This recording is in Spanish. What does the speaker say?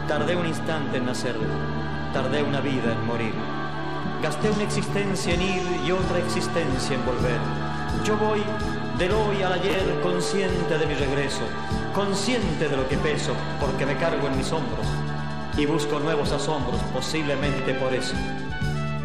Tardé un instante en nacer, tardé una vida en morir. Gasté una existencia en ir y otra existencia en volver. Yo voy del hoy al ayer, consciente de mi regreso, consciente de lo que peso, porque me cargo en mis hombros y busco nuevos asombros, posiblemente por eso.